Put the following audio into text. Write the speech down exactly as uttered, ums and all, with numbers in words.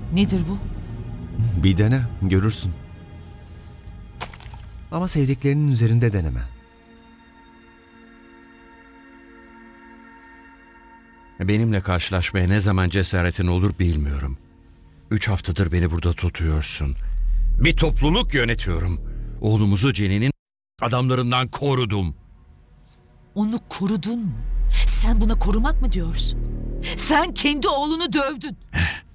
Nedir bu? Bir dene, görürsün. Ama sevdiklerinin üzerinde deneme. Benimle karşılaşmaya ne zaman cesaretin olur bilmiyorum. Üç haftadır beni burada tutuyorsun. Bir topluluk yönetiyorum. Oğlumuzu Jenny'nin adamlarından korudum. Onu korudun mu? Sen buna korumak mı diyorsun? Sen kendi oğlunu dövdün.